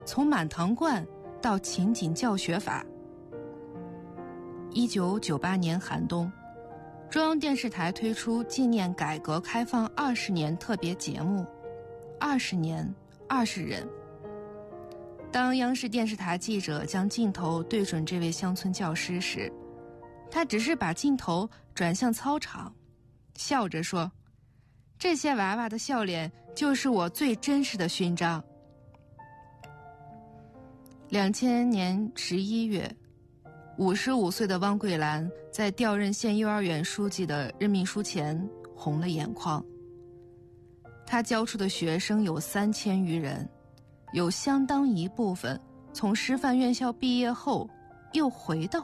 从满堂灌到情景教学法。1998年寒冬，中央电视台推出纪念改革开放20年特别节目，20年20人。当央视电视台记者将镜头对准这位乡村教师时，他只是把镜头转向操场，笑着说：“这些娃娃的笑脸就是我最真实的勋章。”2000年11月，55岁的汪桂兰在调任县幼儿园书记的任命书前红了眼眶。她教出的学生有3000余人，有相当一部分从师范院校毕业后又回到